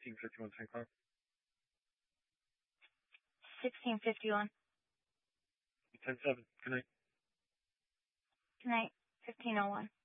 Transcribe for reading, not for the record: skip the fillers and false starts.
1651 St. Cloud. 1651. 10-7. Good night. Good night. 1501.